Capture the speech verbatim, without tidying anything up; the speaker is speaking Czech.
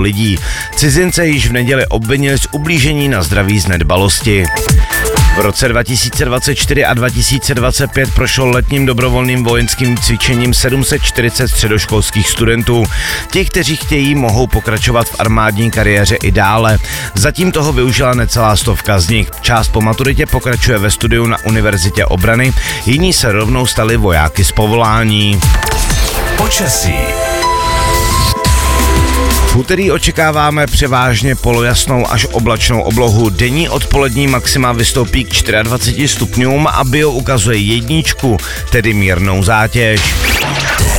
lidí. Cizince již v neděli obvinili z ublížení na zdraví z nedbalosti. V roce dva tisíce dvacet čtyři a dva tisíce dvacet pět prošlo letním dobrovolným vojenským cvičením sedm set čtyřicet středoškolských studentů. Ti, kteří chtějí, mohou pokračovat v armádní kariéře i dále. Zatím toho využila necelá stovka z nich. Část po maturitě pokračuje ve studiu na Univerzitě obrany, jiní se rovnou stali vojáky z povolání. Počasí. V úterý očekáváme převážně polojasnou až oblačnou oblohu. Denní odpolední maxima vystoupí k dvaceti čtyřem stupňům a bio ukazuje jedničku, tedy mírnou zátěž.